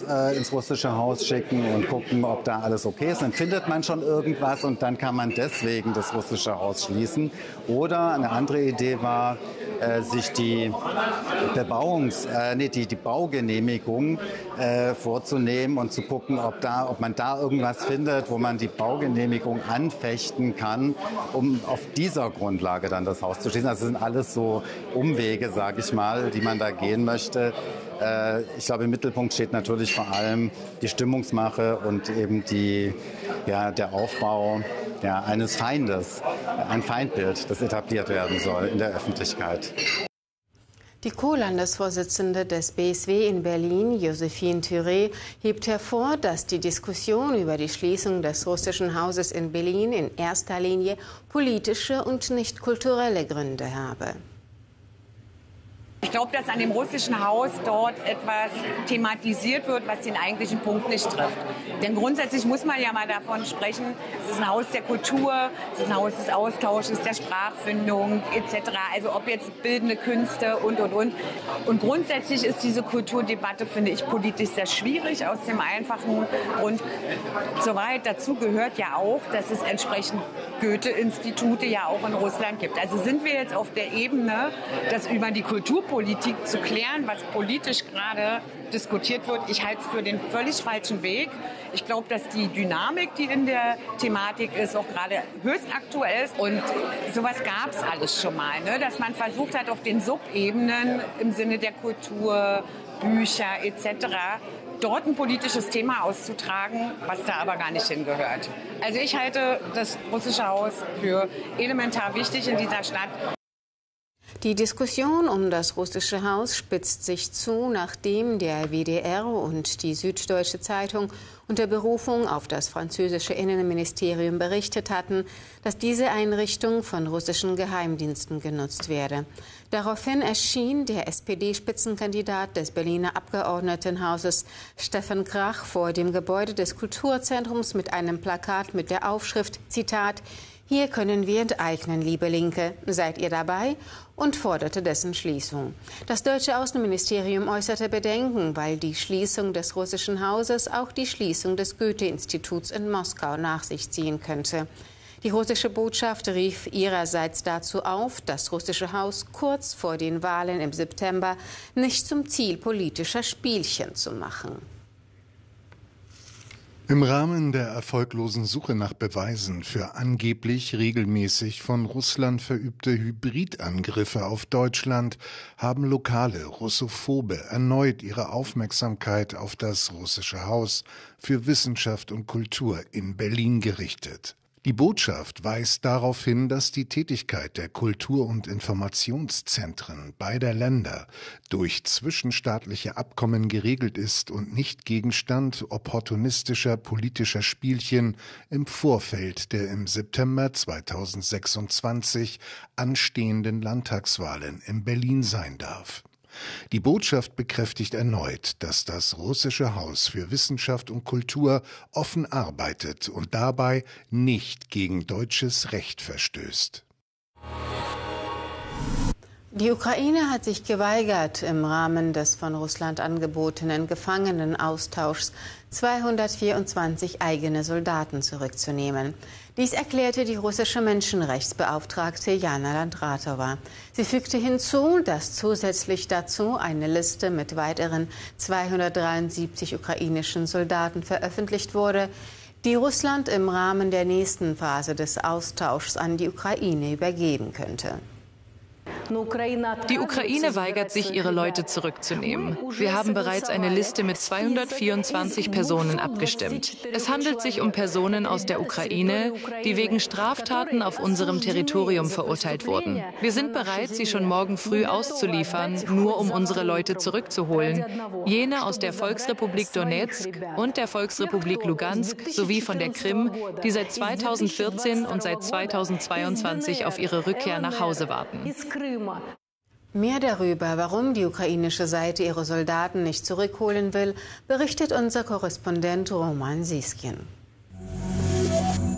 ins russische Haus schicken und gucken, ob da alles okay ist. Dann findet man schon irgendwas und dann kann man deswegen das russische Haus schließen. Oder eine andere Idee war, sich die Baugenehmigung vorzunehmen und zu gucken, ob man da irgendwas findet, wo man die Baugenehmigung anfechten kann, um auf dieser Grundlage dann das Haus zu schließen. Also das sind alles so Umwege, sage ich mal, die man da gehen möchte. Ich glaube, im Mittelpunkt steht natürlich vor allem die Stimmungsmache und eben der Aufbau eines Feindes, ein Feindbild, das etabliert werden soll in der Öffentlichkeit. Die Co-Landesvorsitzende des BSW in Berlin, Josephine Thüré, hebt hervor, dass die Diskussion über die Schließung des russischen Hauses in Berlin in erster Linie politische und nicht kulturelle Gründe habe. Ich glaube, dass an dem russischen Haus dort etwas thematisiert wird, was den eigentlichen Punkt nicht trifft. Denn grundsätzlich muss man ja mal davon sprechen, es ist ein Haus der Kultur, es ist ein Haus des Austausches, der Sprachfindung etc. Also ob jetzt bildende Künste und. Und grundsätzlich ist diese Kulturdebatte, finde ich, politisch sehr schwierig aus dem einfachen Grund. Soweit dazu gehört ja auch, dass es entsprechend Goethe-Institute ja auch in Russland gibt. Also sind wir jetzt auf der Ebene, dass über die Kulturpolitik zu klären, was politisch gerade diskutiert wird. Ich halte es für den völlig falschen Weg. Ich glaube, dass die Dynamik, die in der Thematik ist, auch gerade höchst aktuell ist. Und sowas gab es alles schon mal, ne? Dass man versucht hat, auf den Subebenen im Sinne der Kultur, Bücher etc. dort ein politisches Thema auszutragen, was da aber gar nicht hingehört. Also ich halte das russische Haus für elementar wichtig in dieser Stadt. Die Diskussion um das russische Haus spitzt sich zu, nachdem der WDR und die Süddeutsche Zeitung unter Berufung auf das französische Innenministerium berichtet hatten, dass diese Einrichtung von russischen Geheimdiensten genutzt werde. Daraufhin erschien der SPD-Spitzenkandidat des Berliner Abgeordnetenhauses Stefan Krach vor dem Gebäude des Kulturzentrums mit einem Plakat mit der Aufschrift, Zitat, „Hier können wir enteignen, liebe Linke. Seid ihr dabei?" und forderte dessen Schließung. Das deutsche Außenministerium äußerte Bedenken, weil die Schließung des russischen Hauses auch die Schließung des Goethe-Instituts in Moskau nach sich ziehen könnte. Die russische Botschaft rief ihrerseits dazu auf, das russische Haus kurz vor den Wahlen im September nicht zum Ziel politischer Spielchen zu machen. Im Rahmen der erfolglosen Suche nach Beweisen für angeblich regelmäßig von Russland verübte Hybridangriffe auf Deutschland haben lokale Russophobe erneut ihre Aufmerksamkeit auf das russische Haus für Wissenschaft und Kultur in Berlin gerichtet. Die Botschaft weist darauf hin, dass die Tätigkeit der Kultur- und Informationszentren beider Länder durch zwischenstaatliche Abkommen geregelt ist und nicht Gegenstand opportunistischer politischer Spielchen im Vorfeld der im September 2026 anstehenden Landtagswahlen in Berlin sein darf. Die Botschaft bekräftigt erneut, dass das russische Haus für Wissenschaft und Kultur offen arbeitet und dabei nicht gegen deutsches Recht verstößt. Die Ukraine hat sich geweigert, im Rahmen des von Russland angebotenen Gefangenenaustauschs 224 eigene Soldaten zurückzunehmen. Dies erklärte die russische Menschenrechtsbeauftragte Jana Landratowa. Sie fügte hinzu, dass zusätzlich dazu eine Liste mit weiteren 273 ukrainischen Soldaten veröffentlicht wurde, die Russland im Rahmen der nächsten Phase des Austauschs an die Ukraine übergeben könnte. Die Ukraine weigert sich, ihre Leute zurückzunehmen. Wir haben bereits eine Liste mit 224 Personen abgestimmt. Es handelt sich um Personen aus der Ukraine, die wegen Straftaten auf unserem Territorium verurteilt wurden. Wir sind bereit, sie schon morgen früh auszuliefern, nur um unsere Leute zurückzuholen. Jene aus der Volksrepublik Donetsk und der Volksrepublik Lugansk sowie von der Krim, die seit 2014 und seit 2022 auf ihre Rückkehr nach Hause warten. Mehr darüber, warum die ukrainische Seite ihre Soldaten nicht zurückholen will, berichtet unser Korrespondent Roman Siskin.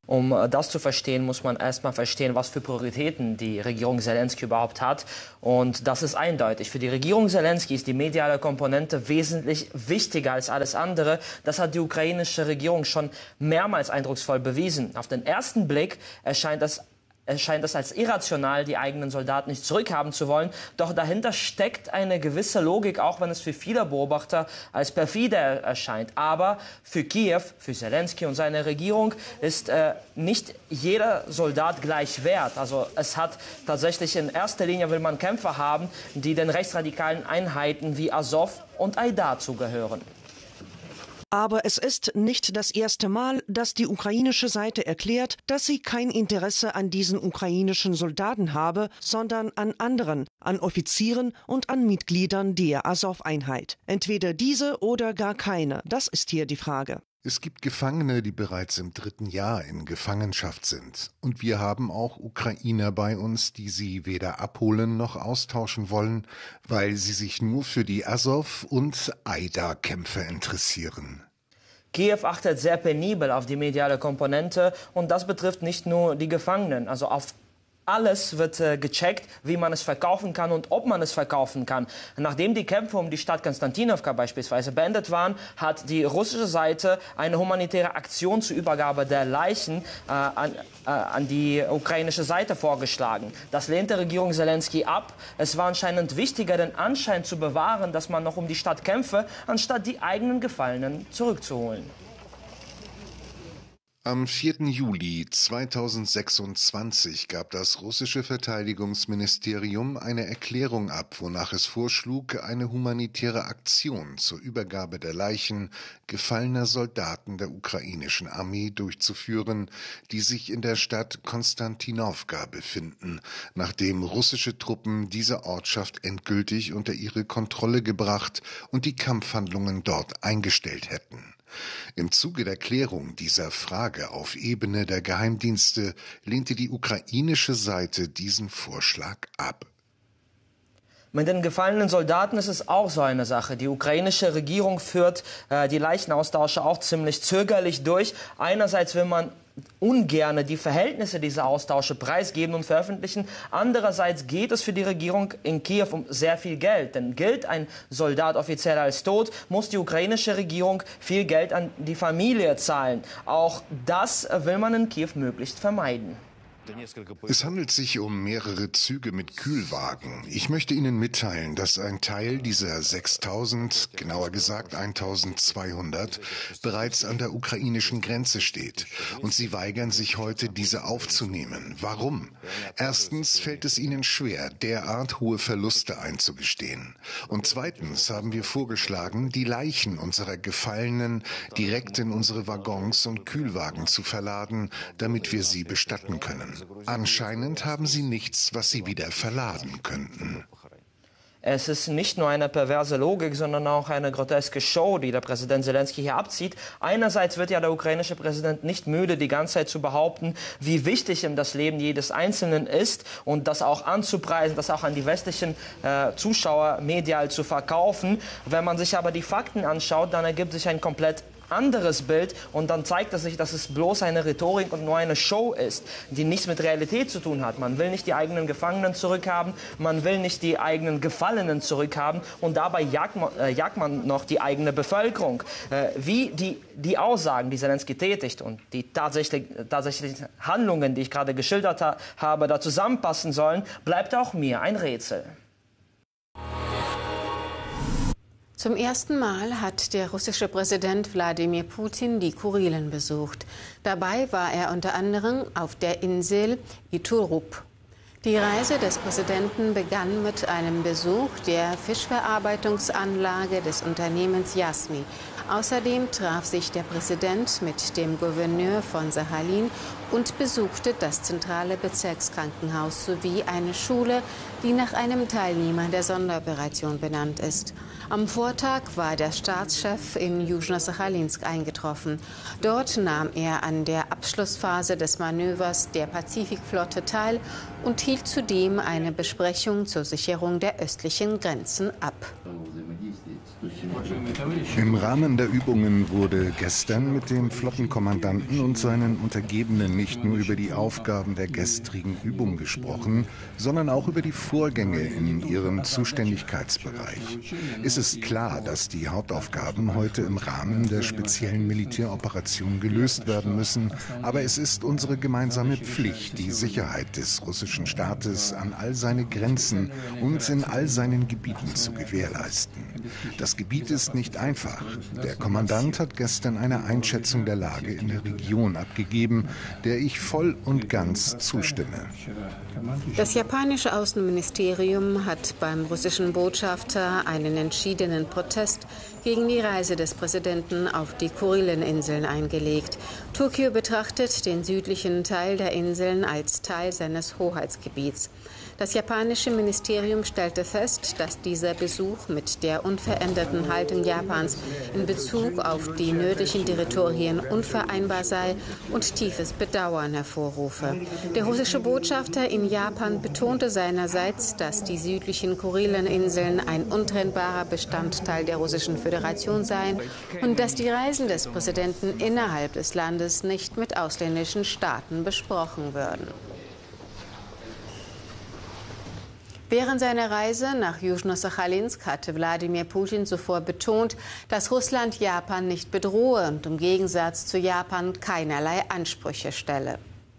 Um das zu verstehen, muss man erstmal verstehen, was für Prioritäten die Regierung Selenskyj überhaupt hat. Und das ist eindeutig. Für die Regierung Selenskyj ist die mediale Komponente wesentlich wichtiger als alles andere. Das hat die ukrainische Regierung schon mehrmals eindrucksvoll bewiesen. Auf den ersten Blick erscheint es als irrational, die eigenen Soldaten nicht zurückhaben zu wollen. Doch dahinter steckt eine gewisse Logik, auch wenn es für viele Beobachter als perfide erscheint. Aber für Kiew, für Selenskyj und seine Regierung ist nicht jeder Soldat gleich wert. Also es hat tatsächlich in erster Linie, will man Kämpfer haben, die den rechtsradikalen Einheiten wie Azov und Aidar zugehören. Aber es ist nicht das erste Mal, dass die ukrainische Seite erklärt, dass sie kein Interesse an diesen ukrainischen Soldaten habe, sondern an anderen, an Offizieren und an Mitgliedern der Azov-Einheit. Entweder diese oder gar keine, das ist hier die Frage. Es gibt Gefangene, die bereits im 3. Jahr in Gefangenschaft sind. Und wir haben auch Ukrainer bei uns, die sie weder abholen noch austauschen wollen, weil sie sich nur für die Azov- und Aidar-Kämpfer interessieren. Kiew achtet sehr penibel auf die mediale Komponente und das betrifft nicht nur die Gefangenen. Also auf alles wird gecheckt, wie man es verkaufen kann und ob man es verkaufen kann. Nachdem die Kämpfe um die Stadt Konstantinowka beispielsweise beendet waren, hat die russische Seite eine humanitäre Aktion zur Übergabe der Leichen an die ukrainische Seite vorgeschlagen. Das lehnte Regierung Selenskyj ab. Es war anscheinend wichtiger, den Anschein zu bewahren, dass man noch um die Stadt kämpfe, anstatt die eigenen Gefallenen zurückzuholen. Am 4. Juli 2026 gab das russische Verteidigungsministerium eine Erklärung ab, wonach es vorschlug, eine humanitäre Aktion zur Übergabe der Leichen gefallener Soldaten der ukrainischen Armee durchzuführen, die sich in der Stadt Konstantinowka befinden, nachdem russische Truppen diese Ortschaft endgültig unter ihre Kontrolle gebracht und die Kampfhandlungen dort eingestellt hätten. Im Zuge der Klärung dieser Frage auf Ebene der Geheimdienste lehnte die ukrainische Seite diesen Vorschlag ab. Mit den gefallenen Soldaten ist es auch so eine Sache. Die ukrainische Regierung führt die Leichenaustausche auch ziemlich zögerlich durch. Einerseits will man ungerne die Verhältnisse dieser Austausche preisgeben und veröffentlichen. Andererseits geht es für die Regierung in Kiew um sehr viel Geld. Denn gilt ein Soldat offiziell als tot, muss die ukrainische Regierung viel Geld an die Familie zahlen. Auch das will man in Kiew möglichst vermeiden. Es handelt sich um mehrere Züge mit Kühlwagen. Ich möchte Ihnen mitteilen, dass ein Teil dieser 6.000, genauer gesagt 1.200, bereits an der ukrainischen Grenze steht. Und sie weigern sich heute, diese aufzunehmen. Warum? Erstens fällt es ihnen schwer, derart hohe Verluste einzugestehen. Und zweitens haben wir vorgeschlagen, die Leichen unserer Gefallenen direkt in unsere Waggons und Kühlwagen zu verladen, damit wir sie bestatten können. Anscheinend haben sie nichts, was sie wieder verladen könnten. Es ist nicht nur eine perverse Logik, sondern auch eine groteske Show, die der Präsident Selenskyj hier abzieht. Einerseits wird ja der ukrainische Präsident nicht müde, die ganze Zeit zu behaupten, wie wichtig ihm das Leben jedes Einzelnen ist und das auch anzupreisen, das auch an die westlichen Zuschauer medial zu verkaufen. Wenn man sich aber die Fakten anschaut, dann ergibt sich ein komplett anderes Bild und dann zeigt es sich, dass es bloß eine Rhetorik und nur eine Show ist, die nichts mit Realität zu tun hat. Man will nicht die eigenen Gefangenen zurückhaben, man will nicht die eigenen Gefallenen zurückhaben und dabei jagt man noch die eigene Bevölkerung. Wie die Aussagen, die Selenskyj tätigt und die tatsächlichen Handlungen, die ich gerade geschildert habe, da zusammenpassen sollen, bleibt auch mir ein Rätsel. Zum ersten Mal hat der russische Präsident Wladimir Putin die Kurilen besucht. Dabei war er unter anderem auf der Insel Iturup. Die Reise des Präsidenten begann mit einem Besuch der Fischverarbeitungsanlage des Unternehmens Jasmi. Außerdem traf sich der Präsident mit dem Gouverneur von Sachalin und besuchte das zentrale Bezirkskrankenhaus sowie eine Schule, die nach einem Teilnehmer der Sonderoperation benannt ist. Am Vortag war der Staatschef in Južno-Sachalinsk eingetroffen. Dort nahm er an der Abschlussphase des Manövers der Pazifikflotte teil und hielt zudem eine Besprechung zur Sicherung der östlichen Grenzen ab. Im Rahmen der Übungen wurde gestern mit dem Flottenkommandanten und seinen Untergebenen nicht nur über die Aufgaben der gestrigen Übung gesprochen, sondern auch über die Vorgänge in ihrem Zuständigkeitsbereich. Es ist klar, dass die Hauptaufgaben heute im Rahmen der speziellen Militäroperation gelöst werden müssen, aber es ist unsere gemeinsame Pflicht, die Sicherheit des russischen Staates an all seine Grenzen und in all seinen Gebieten zu gewährleisten. Das Gebiet ist nicht einfach. Der Kommandant hat gestern eine Einschätzung der Lage in der Region abgegeben, der ich voll und ganz zustimme. Das japanische Außenministerium hat beim russischen Botschafter einen entschiedenen Protest gegen die Reise des Präsidenten auf die Kurileninseln eingelegt. Tokio betrachtet den südlichen Teil der Inseln als Teil seines Hoheitsgebiets. Das japanische Ministerium stellte fest, dass dieser Besuch mit der unveränderten Haltung Japans in Bezug auf die nördlichen Territorien unvereinbar sei und tiefes Bedauern hervorrufe. Der russische Botschafter in Japan betonte seinerseits, dass die südlichen Kurileninseln ein untrennbarer Bestandteil der Russischen Föderation seien und dass die Reisen des Präsidenten innerhalb des Landes nicht mit ausländischen Staaten besprochen würden. Während seiner Reise nach Južno-Sachalinsk hatte Wladimir Putin zuvor betont, dass Russland Japan nicht bedrohe und im Gegensatz zu Japan keinerlei Ansprüche stelle.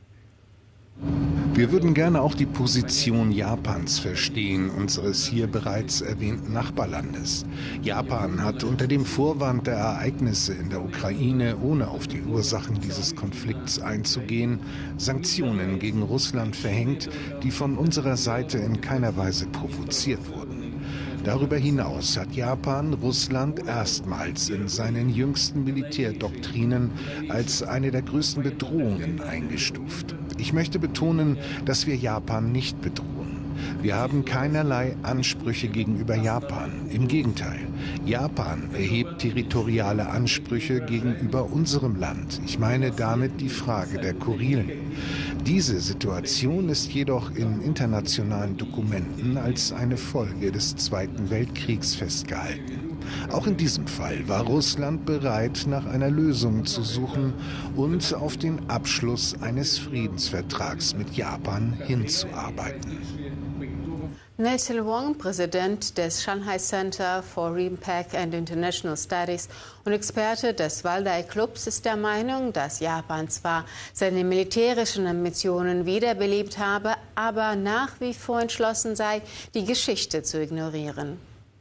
Wir würden gerne auch die Position Japans verstehen, unseres hier bereits erwähnten Nachbarlandes. Japan hat unter dem Vorwand der Ereignisse in der Ukraine, ohne auf die Ursachen dieses Konflikts einzugehen, Sanktionen gegen Russland verhängt, die von unserer Seite in keiner Weise provoziert wurden. Darüber hinaus hat Japan Russland erstmals in seinen jüngsten Militärdoktrinen als eine der größten Bedrohungen eingestuft. Ich möchte betonen, dass wir Japan nicht bedrohen. Wir haben keinerlei Ansprüche gegenüber Japan. Im Gegenteil, Japan erhebt territoriale Ansprüche gegenüber unserem Land. Ich meine damit die Frage der Kurilen. Diese Situation ist jedoch in internationalen Dokumenten als eine Folge des Zweiten Weltkriegs festgehalten. Auch in diesem Fall war Russland bereit, nach einer Lösung zu suchen und auf den Abschluss eines Friedensvertrags mit Japan hinzuarbeiten. Nelson Wong, Präsident des Shanghai Center for RIMPAC and International Studies und Experte des Waldai Clubs, ist der Meinung, dass Japan zwar seine militärischen Ambitionen wiederbelebt habe, aber nach wie vor entschlossen sei, die Geschichte zu ignorieren.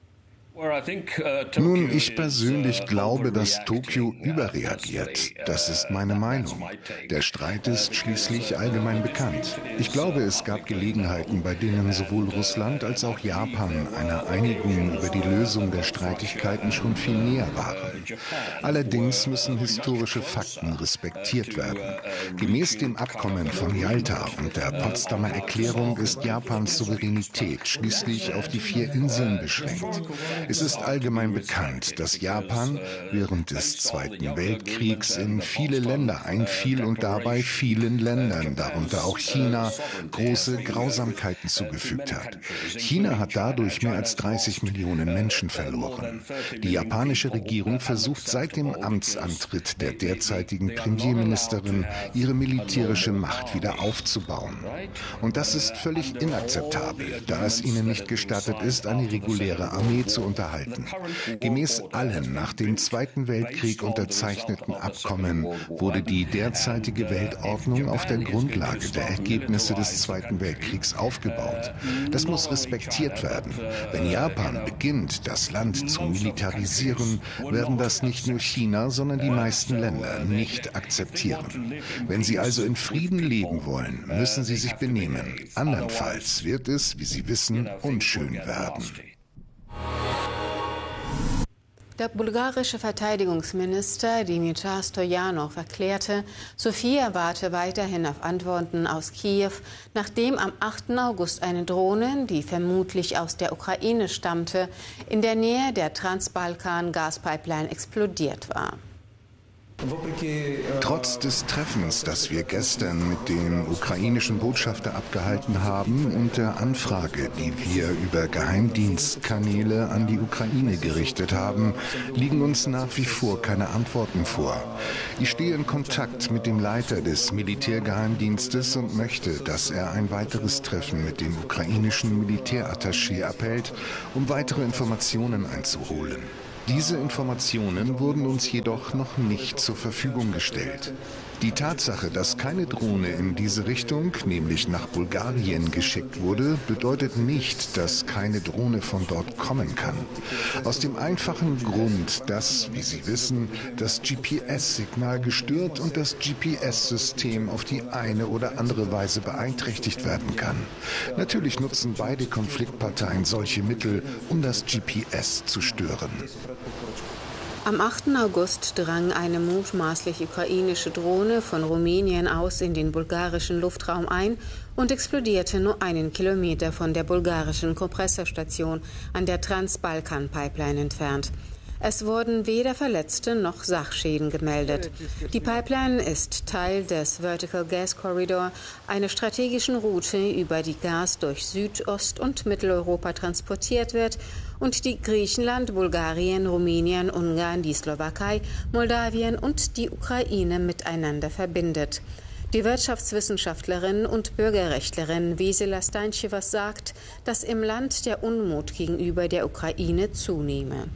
Nun, ich persönlich glaube, dass Tokio überreagiert. Das ist meine Meinung. Der Streit ist schließlich allgemein bekannt. Ich glaube, es gab Gelegenheiten, bei denen sowohl Russland als auch Japan einer Einigung über die Lösung der Streitigkeiten schon viel näher waren. Allerdings müssen historische Fakten respektiert werden. Gemäß dem Abkommen von Jalta und der Potsdamer Erklärung ist Japans Souveränität schließlich auf die 4 Inseln beschränkt. Es ist allgemein bekannt, dass Japan während des Zweiten Weltkriegs in viele Länder einfiel und dabei vielen Ländern, darunter auch China, große Grausamkeiten zugefügt hat. China hat dadurch mehr als 30 Millionen Menschen verloren. Die japanische Regierung versucht seit dem Amtsantritt der derzeitigen Premierministerin, ihre militärische Macht wieder aufzubauen. Und das ist völlig inakzeptabel, da es ihnen nicht gestattet ist, eine reguläre Armee zu unterhalten. Gemäß allen nach dem Zweiten Weltkrieg unterzeichneten Abkommen wurde die derzeitige Weltordnung auf der Grundlage der Ergebnisse des Zweiten Weltkriegs aufgebaut. Das muss respektiert werden. Wenn Japan beginnt, das Land zu militarisieren, werden das nicht nur China, sondern die meisten Länder nicht akzeptieren. Wenn sie also in Frieden leben wollen, müssen sie sich benehmen. Andernfalls wird es, wie Sie wissen, unschön werden. Der bulgarische Verteidigungsminister Dimitar Stojanov erklärte, Sofia warte weiterhin auf Antworten aus Kiew, nachdem am 8. August eine Drohne, die vermutlich aus der Ukraine stammte, in der Nähe der Transbalkan-Gaspipeline explodiert war. Trotz des Treffens, das wir gestern mit dem ukrainischen Botschafter abgehalten haben und der Anfrage, die wir über Geheimdienstkanäle an die Ukraine gerichtet haben, liegen uns nach wie vor keine Antworten vor. Ich stehe in Kontakt mit dem Leiter des Militärgeheimdienstes und möchte, dass er ein weiteres Treffen mit dem ukrainischen Militärattaché abhält, um weitere Informationen einzuholen. Diese Informationen wurden uns jedoch noch nicht zur Verfügung gestellt. Die Tatsache, dass keine Drohne in diese Richtung, nämlich nach Bulgarien, geschickt wurde, bedeutet nicht, dass keine Drohne von dort kommen kann. Aus dem einfachen Grund, dass, wie Sie wissen, das GPS-Signal gestört und das GPS-System auf die eine oder andere Weise beeinträchtigt werden kann. Natürlich nutzen beide Konfliktparteien solche Mittel, um das GPS zu stören. Am 8. August drang eine mutmaßlich ukrainische Drohne von Rumänien aus in den bulgarischen Luftraum ein und explodierte nur 1 Kilometer von der bulgarischen Kompressorstation an der Trans-Balkan-Pipeline entfernt. Es wurden weder Verletzte noch Sachschäden gemeldet. Die Pipeline ist Teil des Vertical Gas Corridor, einer strategischen Route, über die Gas durch Südost- und Mitteleuropa transportiert wird und die Griechenland, Bulgarien, Rumänien, Ungarn, die Slowakei, Moldawien und die Ukraine miteinander verbindet. Die Wirtschaftswissenschaftlerin und Bürgerrechtlerin Vesela Stancheva sagt, dass im Land der Unmut gegenüber der Ukraine zunehme.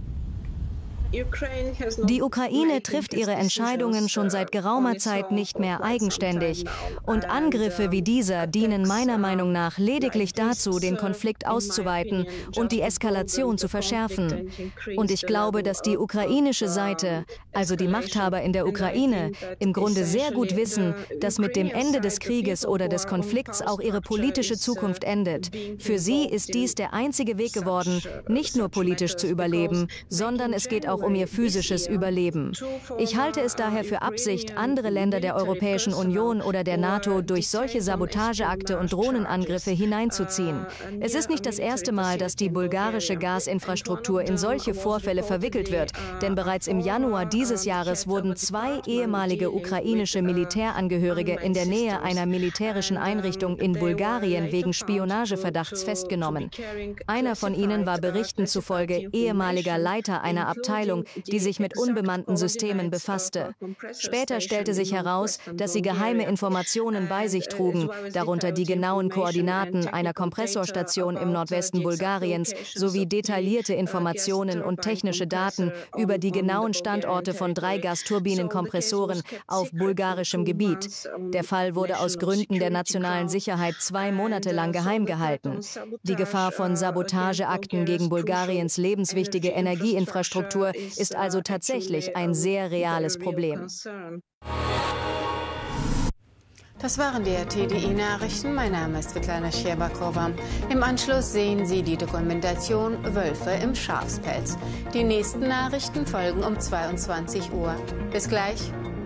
Die Ukraine trifft ihre Entscheidungen schon seit geraumer Zeit nicht mehr eigenständig. Und Angriffe wie dieser dienen meiner Meinung nach lediglich dazu, den Konflikt auszuweiten und die Eskalation zu verschärfen. Und ich glaube, dass die ukrainische Seite, also die Machthaber in der Ukraine, im Grunde sehr gut wissen, dass mit dem Ende des Krieges oder des Konflikts auch ihre politische Zukunft endet. Für sie ist dies der einzige Weg geworden, nicht nur politisch zu überleben, sondern es geht auch um ihr physisches Überleben. Ich halte es daher für Absicht, andere Länder der Europäischen Union oder der NATO durch solche Sabotageakte und Drohnenangriffe hineinzuziehen. Es ist nicht das erste Mal, dass die bulgarische Gasinfrastruktur in solche Vorfälle verwickelt wird, denn bereits im Januar dieses Jahres wurden 2 ehemalige ukrainische Militärangehörige in der Nähe einer militärischen Einrichtung in Bulgarien wegen Spionageverdachts festgenommen. Einer von ihnen war Berichten zufolge ehemaliger Leiter einer Abteilung, die sich mit unbemannten Systemen befasste. Später stellte sich heraus, dass sie geheime Informationen bei sich trugen, darunter die genauen Koordinaten einer Kompressorstation im Nordwesten Bulgariens sowie detaillierte Informationen und technische Daten über die genauen Standorte von 3 Gasturbinenkompressoren auf bulgarischem Gebiet. Der Fall wurde aus Gründen der nationalen Sicherheit 2 Monate lang geheim gehalten. Die Gefahr von Sabotageakten gegen Bulgariens lebenswichtige Energieinfrastruktur ist also tatsächlich ein sehr reales Problem. Das waren die TDI-Nachrichten. Mein Name ist Svetlana Scherbakova. Im Anschluss sehen Sie die Dokumentation Wölfe im Schafspelz. Die nächsten Nachrichten folgen um 22 Uhr. Bis gleich.